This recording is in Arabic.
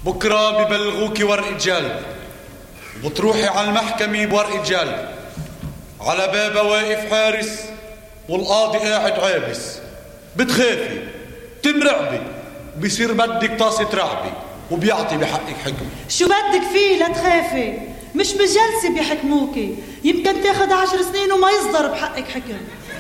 بكرة ببلغوكي ورقة جلد وبتروحي على المحكمة بورقة جلد. على بابها واقف حارس والقاضي قاعد عابس. بتخافي تمرعبي بيصير بدك طاسة رعبي وبيعطي بحقك حكم. شو بدك فيه لا تخافي؟ مش بجلسة بيحكموكي، يمكن تاخد 10 سنين وما يصدر بحقك حكم.